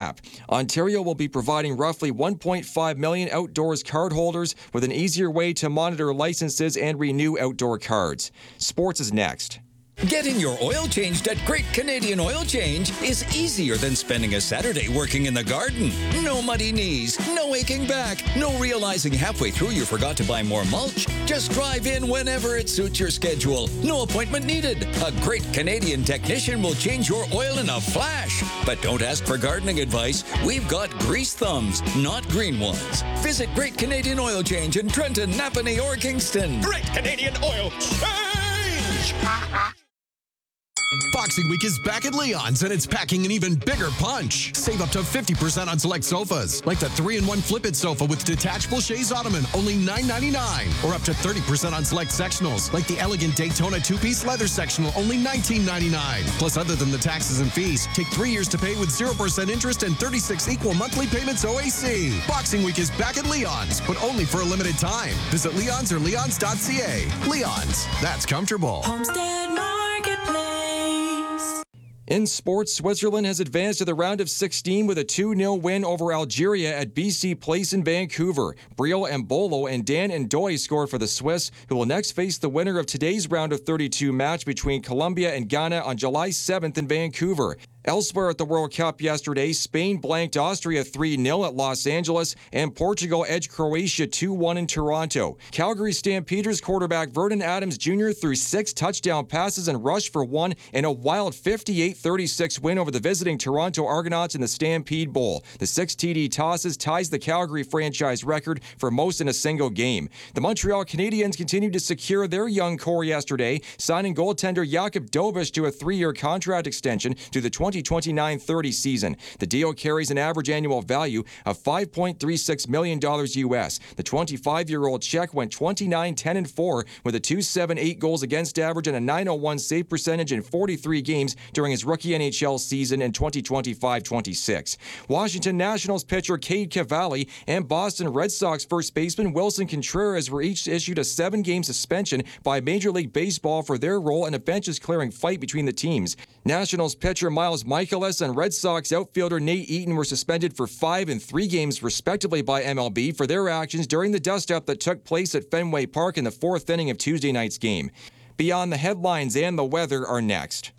app. Ontario will be providing roughly 1.5 million outdoors card holders with an easier way to monitor licenses and renew outdoor cards. Sports is next. Getting your oil changed at Great Canadian Oil Change is easier than spending a Saturday working in the garden. No muddy knees, no aching back, no realizing halfway through you forgot to buy more mulch. Just drive in whenever it suits your schedule. No appointment needed. A Great Canadian technician will change your oil in a flash. But don't ask for gardening advice. We've got grease thumbs, not green ones. Visit Great Canadian Oil Change in Trenton, Napanee, or Kingston. Great Canadian Oil Change! Boxing Week is back at Leon's, and it's packing an even bigger punch. Save up to 50% on select sofas, like the 3-in-1 Flip-It sofa with detachable chaise ottoman, only $9.99. Or up to 30% on select sectionals, like the elegant Daytona 2-piece leather sectional, only $19.99. Plus, other than the taxes and fees, take 3 years to pay with 0% interest and 36 equal monthly payments OAC. Boxing Week is back at Leon's, but only for a limited time. Visit Leon's or leons.ca. Leon's, that's comfortable. Homestead Marketplace. In sports, Switzerland has advanced to the round of 16 with a 2-0 win over Algeria at BC Place in Vancouver. Briel Mbolo and Dan Ndoye scored for the Swiss, who will next face the winner of today's round of 32 match between Colombia and Ghana on July 7th in Vancouver. Elsewhere at the World Cup yesterday, Spain blanked Austria 3-0 at Los Angeles, and Portugal edged Croatia 2-1 in Toronto. Calgary Stampeders quarterback Vernon Adams Jr. threw 6 touchdown passes and rushed for 1 in a wild 58-36 win over the visiting Toronto Argonauts in the Stampede Bowl. The 6 TD tosses ties the Calgary franchise record for most in a single game. The Montreal Canadiens continued to secure their young core yesterday, signing goaltender Jakub Dobeš to a 3-year contract extension to the 2029-30 season. The deal carries an average annual value of $5.36 million US. The 25-year-old Czech went 29-10-4 with a .278 goals against average and a .901 save percentage in 43 games during his rookie NHL season in 2025-26. Washington Nationals pitcher Cade Cavalli and Boston Red Sox first baseman Wilson Contreras were each issued a 7-game suspension by Major League Baseball for their role in a benches-clearing fight between the teams. Nationals pitcher Miles Michaelis and Red Sox outfielder Nate Eaton were suspended for 5 and 3 games respectively by MLB for their actions during the dust-up that took place at Fenway Park in the 4th inning of Tuesday night's game. Beyond the headlines and the weather are next.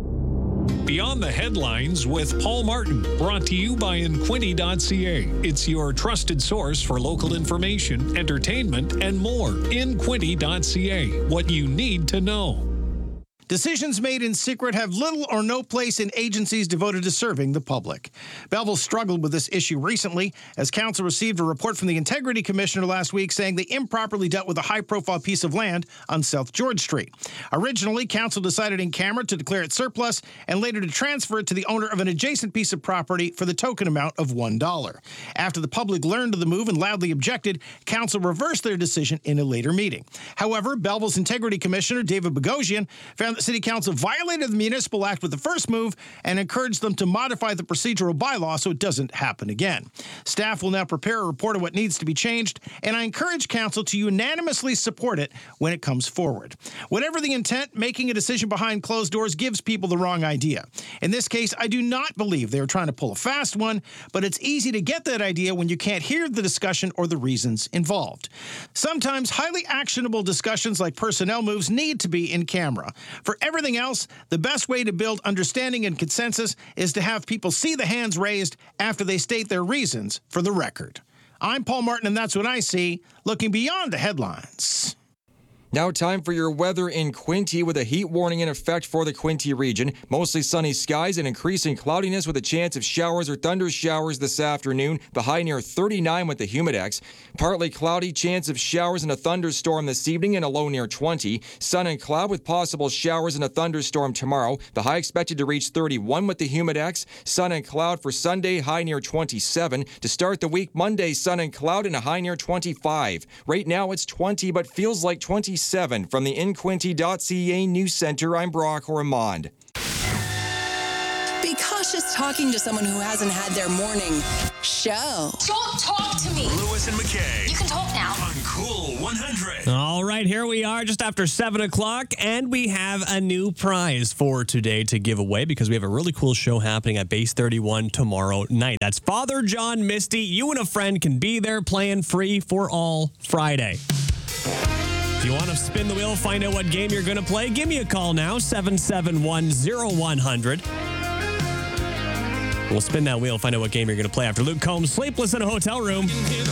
Beyond the Headlines with Paul Martin, brought to you by Inquinty.ca. It's your trusted source for local information, entertainment, and more. Inquinty.ca, what you need to know. Decisions made in secret have little or no place in agencies devoted to serving the public. Belleville struggled with this issue recently as council received a report from the Integrity Commissioner last week saying they improperly dealt with a high-profile piece of land on South George Street. Originally, council decided in camera to declare it surplus and later to transfer it to the owner of an adjacent piece of property for the token amount of $1. After the public learned of the move and loudly objected, council reversed their decision in a later meeting. However, Belleville's Integrity Commissioner, David Bogosian, found City Council violated the Municipal Act with the first move and encouraged them to modify the procedural bylaw so it doesn't happen again. Staff will now prepare a report of what needs to be changed, and I encourage Council to unanimously support it when it comes forward. Whatever the intent, making a decision behind closed doors gives people the wrong idea. In this case, I do not believe they are trying to pull a fast one, but it's easy to get that idea when you can't hear the discussion or the reasons involved. Sometimes highly actionable discussions like personnel moves need to be in camera. For everything else, the best way to build understanding and consensus is to have people see the hands raised after they state their reasons for the record. I'm Paul Martin, and that's what I see, looking beyond the headlines. Now time for your weather in Quinte with a heat warning in effect for the Quinte region. Mostly sunny skies and increasing cloudiness with a chance of showers or thunder showers this afternoon. The high near 39 with the humidex. Partly cloudy, chance of showers and a thunderstorm this evening and a low near 20. Sun and cloud with possible showers and a thunderstorm tomorrow. The high expected to reach 31 with the humidex. Sun and cloud for Sunday, high near 27. To start the week, Monday, sun and cloud and a high near 25. Right now it's 20 but feels like 27. From the Inquinty.ca News Center, I'm Brock Ormond. Be cautious talking to someone who hasn't had their morning show. Don't talk to me. Lewis and McKay. You can talk now. On Cool 100. All right, here we are just after 7 o'clock, and we have a new prize for today to give away because we have a really cool show happening at Base 31 tomorrow night. That's Father John Misty. You and a friend can be there playing free for all Friday. If you want to spin the wheel, find out what game you're going to play, give me a call now, 771-0100. We'll spin that wheel, find out what game you're going to play after Luke Combs, Sleepless in a Hotel Room.